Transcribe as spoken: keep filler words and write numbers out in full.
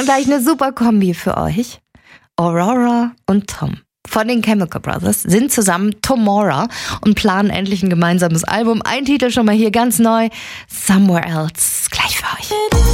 gleich eine super Kombi für euch. Aurora und Tom von den Chemical Brothers sind zusammen Tomorrow und planen endlich ein gemeinsames Album. Ein Titel schon mal hier ganz neu, Somewhere Else, gleich für euch.